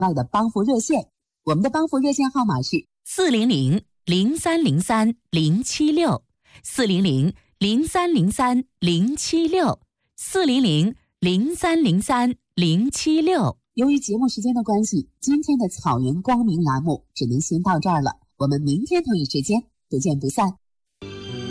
外的帮扶热线，我们的帮扶热线号码是 400-303-076，400-303-076。 由于节目时间的关系，今天的草原光明栏目只能先到这儿了，我们明天同一时间不见不散。